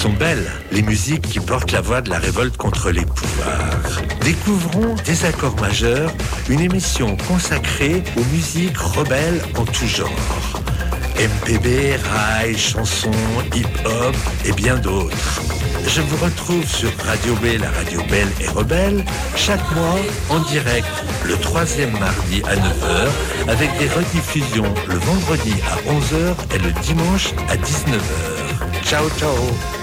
sont belles, les musiques qui portent la voix de la révolte contre les pouvoirs. Découvrons Désaccords majeurs, une émission consacrée aux musiques rebelles en tout genre. MPB, rail, chansons, hip-hop et bien d'autres. Je vous retrouve sur Radio B, la radio belle et rebelle, chaque mois en direct le 3e mardi à 9h, avec des rediffusions le vendredi à 11h et le dimanche à 19h. Ciao, ciao!